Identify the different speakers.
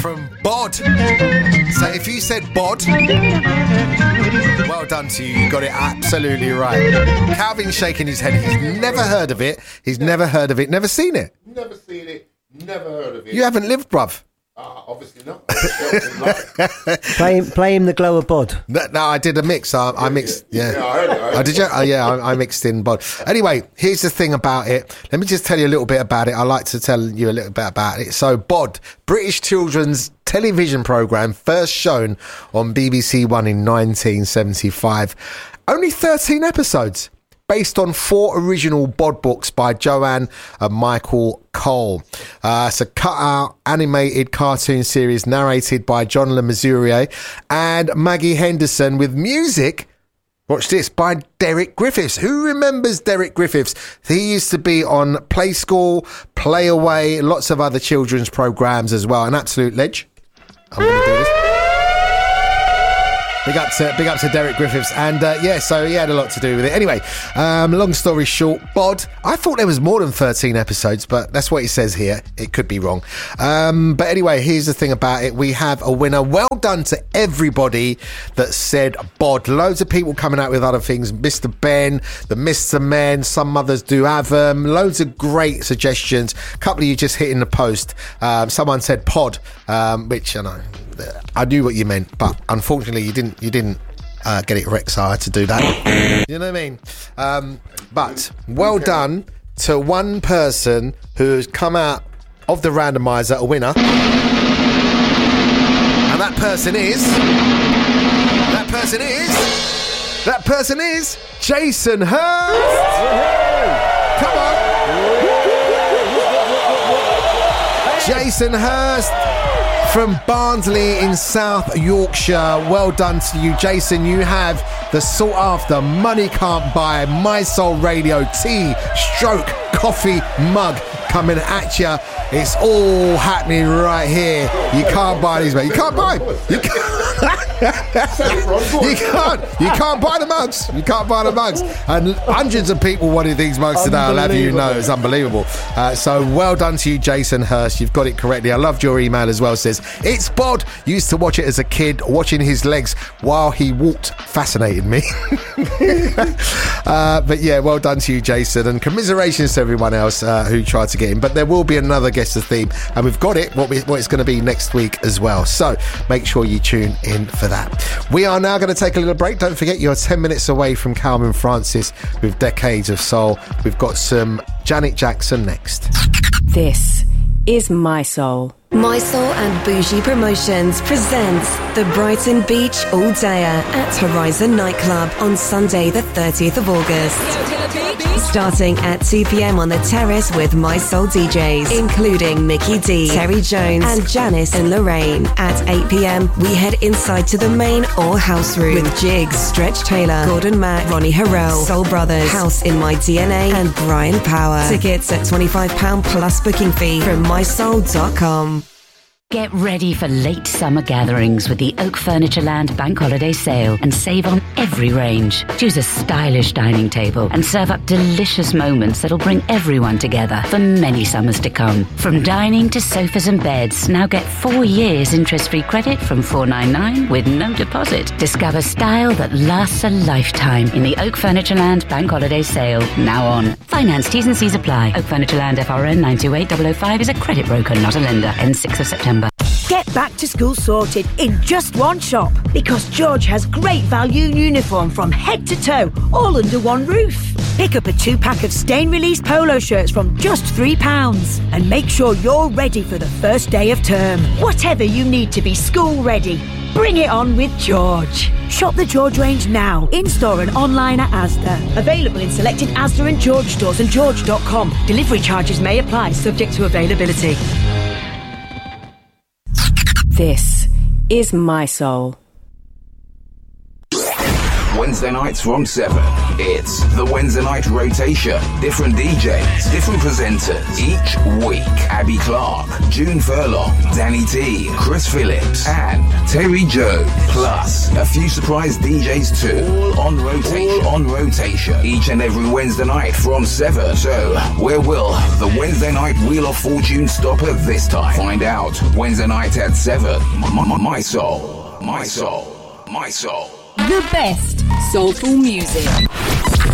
Speaker 1: From Bod. So if you said Bod, well done to you. You got it absolutely right. Calvin's shaking his head. He's never heard of it. He's never heard of it. Never seen it.
Speaker 2: Never seen it. Never heard of it.
Speaker 1: You haven't lived, bruv.
Speaker 2: Obviously not.
Speaker 3: Play him the Glower Bod.
Speaker 1: No, I did a mix. I mixed. Yeah.
Speaker 2: I heard it.
Speaker 1: Oh, did you? I mixed in Bod. Anyway, here's the thing about it. Let me just tell you a little bit about it. I like to tell you a little bit about it. So, Bod, British children's television programme, first shown on BBC One in 1975. Only 13 episodes. Based on 4 original Bod books by Joanne and Michael Cole. It's a cut-out animated cartoon series narrated by John Le Mesurier and Maggie Henderson with music, watch this, by Derek Griffiths. Who remembers Derek Griffiths? He used to be on Play School, Play Away, lots of other children's programmes as well. An absolute ledge. I'm going to do this. Big up to Derek Griffiths. And so he had a lot to do with it. Anyway, long story short, Bod. I thought there was more than 13 episodes, but that's what it says here. It could be wrong. But anyway, here's the thing about it. We have a winner. Well done to everybody that said Bod. Loads of people coming out with other things. Mr. Ben, the Mr. Men, some mothers do have them. Loads of great suggestions. A couple of you just hitting the post. Someone said Pod, which I knew what you meant, but unfortunately you didn't get it correct, so I had to do that. You know what I mean? But well done to one person who's come out of the randomizer a winner, and that person is Jason Hurst. Come on, Jason Hurst from Barnsley in South Yorkshire. Well done to you, Jason. You have the sought after money can't buy My Soul Radio tea/coffee mug coming at you. It's all happening right here. You can't buy these, mate. You can't buy. You can't buy the mugs. You can't buy the mugs. And hundreds of people wanted these mugs today. I'll have you know, it's unbelievable. So well done to you, Jason Hurst. You've got it correctly. I loved your email as well. It says, it's Bod. Used to watch it as a kid. Watching his legs while he walked fascinated me. But yeah, well done to you, Jason. And commiserations to everyone else who tried to get in. But there will be another Guess the Theme. And we've got it, what it's going to be next week as well. So make sure you tune in for that. We are now going to take a little break. Don't forget, you're 10 minutes away from Calvin Francis with Decades of Soul. We've got some Janet Jackson next.
Speaker 4: This is My Soul.
Speaker 5: My Soul and Bougie Promotions presents the Brighton Beach All-Dayer at Horizon Nightclub on Sunday the 30th of August. Starting at 2 p.m. on the terrace with My Soul DJs, including Mickey D, Terry Jones and Janice and Lorraine. At 8 p.m, we head inside to the main all-house room with Jigs, Stretch Taylor, Gordon Mack, Ronnie Harrell, Soul Brothers, House in My DNA and Brian Power. Tickets at £25 plus booking fee from mysoul.com.
Speaker 6: Get ready for late summer gatherings with the Oak Furnitureland Bank Holiday Sale and save on every range. Choose a stylish dining table and serve up delicious moments that'll bring everyone together for many summers to come. From dining to sofas and beds, now get 4 years interest-free credit from $4.99 with no deposit. Discover style that lasts a lifetime in the Oak Furnitureland Bank Holiday Sale, now on. Finance T's and C's apply. Oak Furnitureland FRN 928005 is a credit broker, not a lender. Ends 6th of September.
Speaker 7: Get back to school sorted in just one shop, because George has great value uniform from head to toe, all under one roof. Pick up a 2-pack of stain-release polo shirts from just £3 and make sure you're ready for the first day of term. Whatever you need to be school ready, bring it on with George. Shop the George range now, in-store and online at Asda. Available in selected Asda and George stores and george.com. Delivery charges may apply, subject to availability.
Speaker 4: This is My Soul.
Speaker 8: When
Speaker 3: Wednesday nights from 7. It's the Wednesday night rotation. Different DJs, different presenters. Each week, Abby Clark, June Furlong, Danny T, Chris Phillips, and Terry Joe. Plus, a few surprise DJs too. All on rotation. Each and every Wednesday night from 7. So, where will the Wednesday night Wheel of Fortune stop at this time? Find out Wednesday night at 7. My soul. My soul. My soul.
Speaker 4: The best soulful music.